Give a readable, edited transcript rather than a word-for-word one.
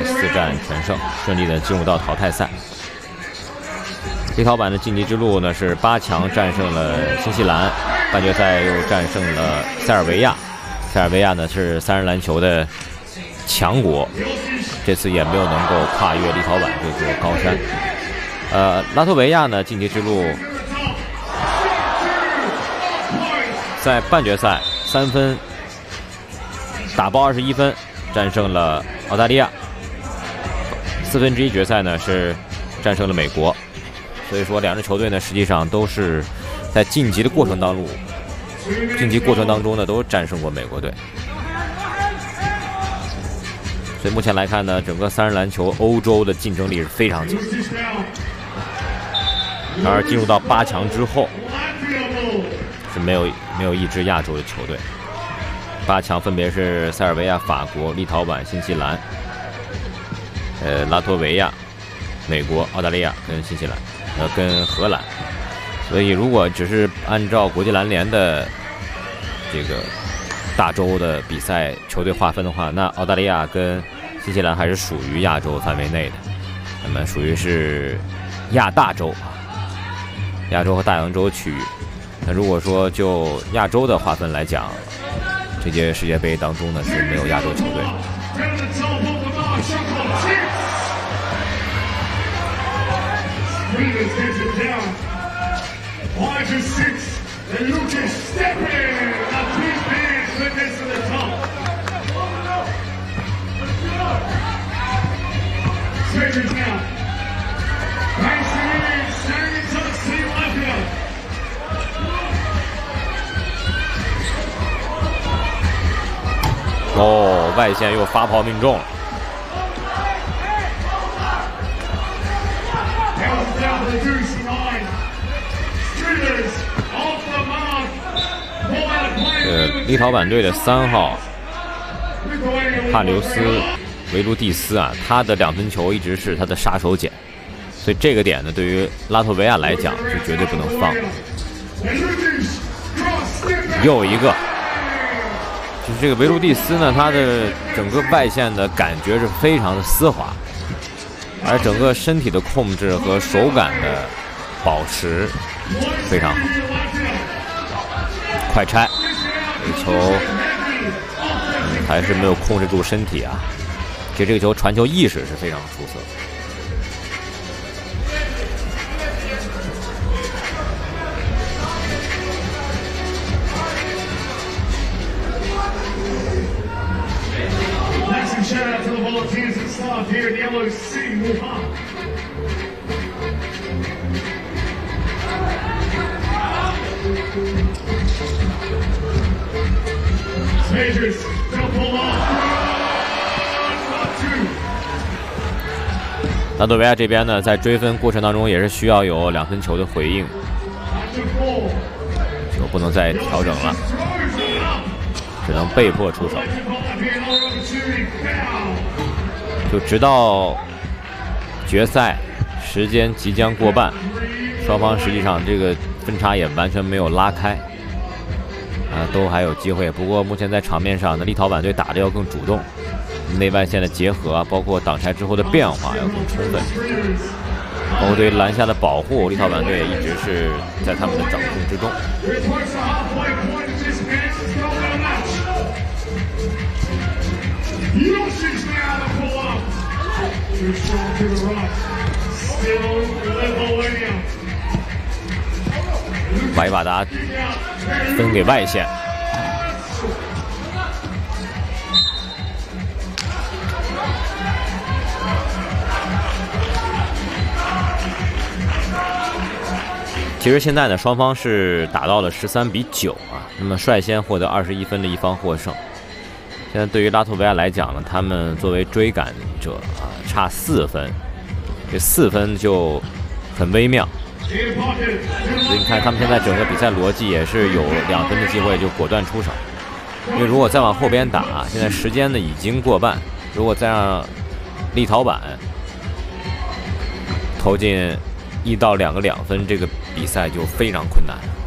4战全胜，顺利的进入到淘汰赛。立陶宛的晋级之路呢是8强战胜了新西兰，半决赛又战胜了塞尔维亚。塞尔维亚呢是3人篮球的强国，这次也没有能够跨越立陶宛这座高山。拉脱维亚呢晋级之路，在半决赛3分打包21分战胜了澳大利亚，4分之一决赛呢是战胜了美国。所以说两支球队呢实际上都是在晋级过程当中呢都战胜过美国队。所以目前来看呢，整个3人篮球欧洲的竞争力是非常强。然而进入到8强之后是没有一支亚洲的球队。8强分别是塞尔维亚、法国、立陶宛、新西兰、拉脱维亚、美国、澳大利亚跟新西兰，跟荷兰。所以如果只是按照国际篮联的这个大洲的比赛球队划分的话，那澳大利亚跟新西兰还是属于亚洲范围内的，那么属于是亚大洲亚洲和大洋洲区域。那如果说就亚洲的划分来讲，这届世界杯当中呢是没有亚洲球队。哦，外线又发炮命中了。立陶宛队的3号帕留斯维卢蒂斯啊，他的2分球一直是他的杀手锏，所以这个点呢，对于拉脱维亚来讲是绝对不能放。又一个，就是这个维卢蒂斯呢，他的整个外线的感觉是非常的丝滑，而整个身体的控制和手感的保持非常好。快拆，这个球还是没有控制住身体啊。其实这个球传球意识是非常出色。拉脱维亚这边呢，在追分过程当中也是需要有2分球的回应，球不能再调整了，只能被迫出手。就直到决赛时间即将过半，双方实际上这个分差也完全没有拉开，都还有机会。不过目前在场面上呢，立陶宛队打得要更主动，内外线的结合包括挡拆之后的变化要更充分，包括对篮下的保护，立陶宛队一直是在他们的掌控之中。瓦伊瓦达分给外线，其实现在呢，双方是打到了13-9啊，那么率先获得21分的一方获胜。现在对于拉脱维亚来讲呢，他们作为追赶者啊，差4分，这4分就很微妙。所以你看，他们现在整个比赛逻辑也是有2分的机会就果断出手，因为如果再往后边打，现在时间呢已经过半，如果再让立陶宛投进1到2个2分，这个比赛就非常困难了。